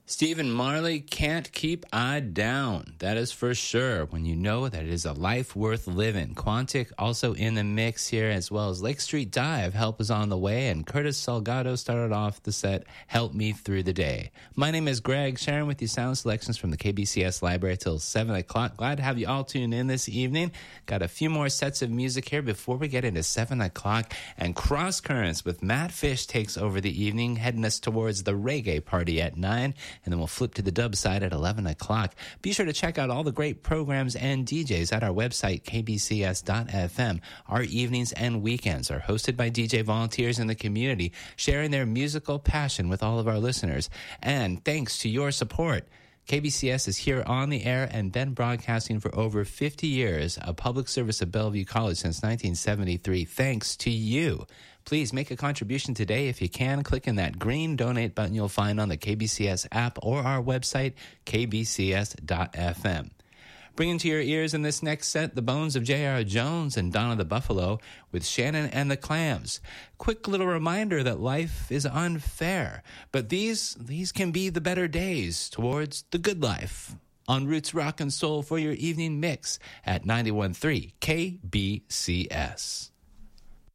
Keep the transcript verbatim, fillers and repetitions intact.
Stephen Marley, Can't Keep I Down. That is for sure when you know that it is a life worth living. Quantic also in the mix here, as well as Lake Street Dive. Help is on the way. And Curtis Salgado started off the set, Help Me Through the Day. My name is Greg, sharing with you sound selections from the K B C S library till seven o'clock. Glad to have you all tuned in this evening. Got a few more sets of music here before we get into seven o'clock. And Cross Currents with Matt Fish takes over the evening, heading us towards the reggae party at nine. And then we'll flip to the dub side at eleven o'clock. Be sure to check out all the great programs and D Js at our website, k b c s dot f m. Our evenings and weekends are hosted by D J volunteers in the community, sharing their musical passion with all of our listeners. And thanks to your support, K B C S is here on the air and been broadcasting for over fifty years, a public service of Bellevue College since nineteen seventy-three. Thanks to you. Please make a contribution today if you can. Click in that green donate button you'll find on the K B C S app or our website, k b c s dot f m. Bringing to your ears in this next set, the bones of J R. Jones and Donna the Buffalo with Shannon and the Clams. Quick little reminder that life is unfair, but these, these can be the better days towards the good life. On Roots Rock and Soul for your evening mix at ninety-one point three K B C S.